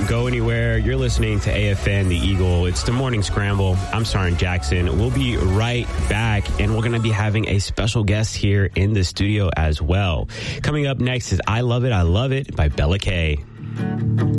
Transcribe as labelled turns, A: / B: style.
A: go anywhere. You're listening to AFN, The Eagle. It's the Morning Scramble. I'm Sarin Jackson. We'll be right back, and we're going to be having a special guest here in the studio as well. Coming up next is I Love It, I Love It by Bella K.